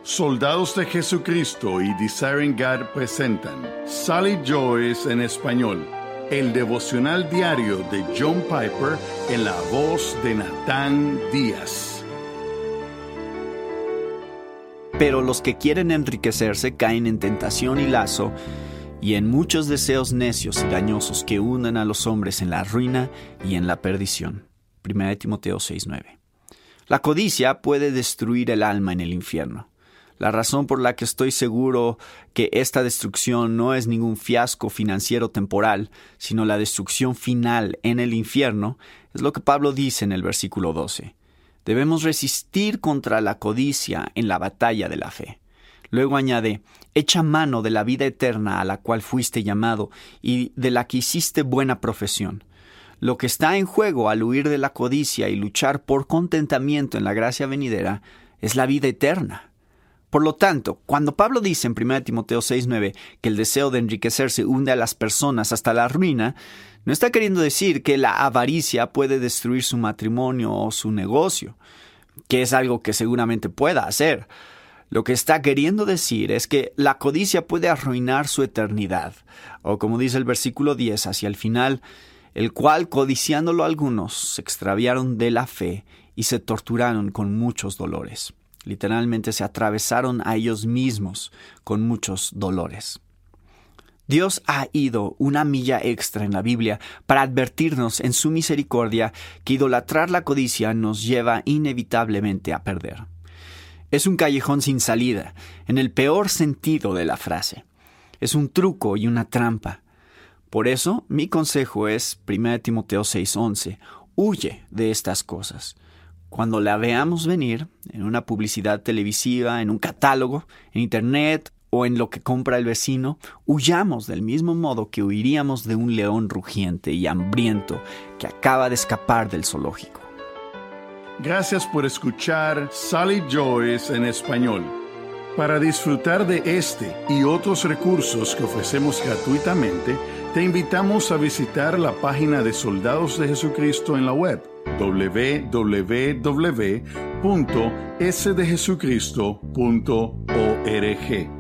Soldados de Jesucristo y Desiring God presentan Sally Joyce en español, el devocional diario de John Piper en la voz de Natán Díaz. Pero los que quieren enriquecerse caen en tentación y lazo, y en muchos deseos necios y dañosos que hunden a los hombres en la ruina y en la perdición. 1 Timoteo 6:9. La codicia puede destruir el alma en el infierno. La razón por la que estoy seguro que esta destrucción no es ningún fiasco financiero temporal, sino la destrucción final en el infierno, es lo que Pablo dice en el versículo 12. Debemos resistir contra la codicia en la batalla de la fe. Luego añade, echa mano de la vida eterna a la cual fuiste llamado y de la que hiciste buena profesión. Lo que está en juego al huir de la codicia y luchar por contentamiento en la gracia venidera es la vida eterna. Por lo tanto, cuando Pablo dice en 1 Timoteo 6:9 que el deseo de enriquecerse hunde a las personas hasta la ruina, no está queriendo decir que la avaricia puede destruir su matrimonio o su negocio, que es algo que seguramente pueda hacer. Lo que está queriendo decir es que la codicia puede arruinar su eternidad, o como dice el versículo 10 hacia el final, el cual codiciándolo algunos se extraviaron de la fe y se torturaron con muchos dolores. Literalmente se atravesaron a ellos mismos con muchos dolores. Dios ha ido una milla extra en la Biblia para advertirnos en su misericordia que idolatrar la codicia nos lleva inevitablemente a perder. Es un callejón sin salida, en el peor sentido de la frase. Es un truco y una trampa. Por eso, mi consejo es 1 Timoteo 6:11. Huye de estas cosas. Cuando la veamos venir, en una publicidad televisiva, en un catálogo, en internet o en lo que compra el vecino, huyamos del mismo modo que huiríamos de un león rugiente y hambriento que acaba de escapar del zoológico. Gracias por escuchar Sally Joyce en español. Para disfrutar de este y otros recursos que ofrecemos gratuitamente, te invitamos a visitar la página de Soldados de Jesucristo en la web www.sdejesucristo.org.